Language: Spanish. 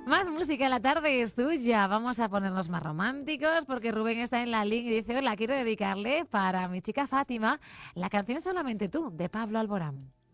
Más música en la tarde es tuya. Vamos a ponernos más románticos porque Rubén está en la línea y dice: hola, quiero dedicarle para mi chica Fátima la canción Solamente tú, de Pablo Alborán.